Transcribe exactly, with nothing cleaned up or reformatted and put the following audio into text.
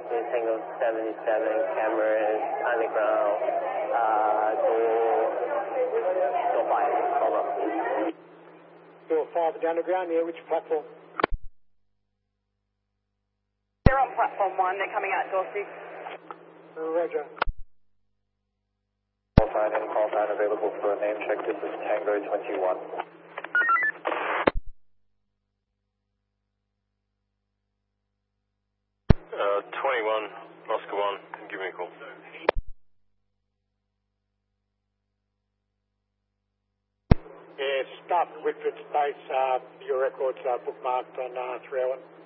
Tango seventy-seven, cameras on the ground, uh, door, door five, over. Door five at the underground, yeah, which platform? They're on platform one, they're coming out door six. Roger. Call sign, any call sign available for a name check. This is Tango twenty-one. Uh, twenty-one, Oscar one, give me a call. Yeah, staff at Whitford Space, uh, your records are bookmarked on uh, three oh one.